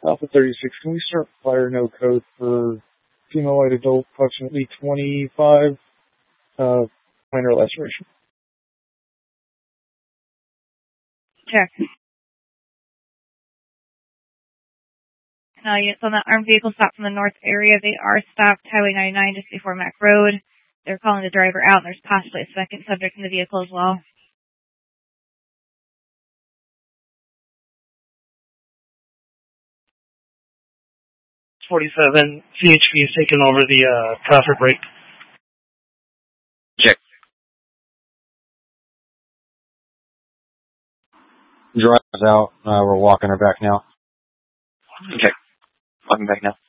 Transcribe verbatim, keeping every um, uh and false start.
Alpha thirty-six, can we start fire no code for female white adult, approximately twenty-five, uh, minor laceration? Check. Now, units on that armed vehicle stopped from the north area. They are stopped Highway ninety-nine just before Mac Road. They're calling the driver out, and there's possibly a second subject in the vehicle as well. forty-seven, C H P is taking over the uh, traffic break. Check. Driver's out. Uh, we're walking her back now. Okay. Walking back now.